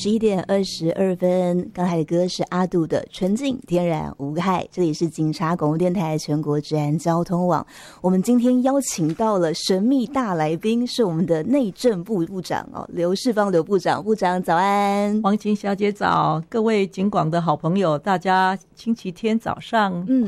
11:22，刚才的歌是阿杜的《纯净天然无害》。这里是警察广播电台全国治安交通网。我们今天邀请到了神秘大来宾，是我们的内政部部长刘世芳刘部长。部长早安。 王琴小姐早，各位警广的好朋友，大家星期天早上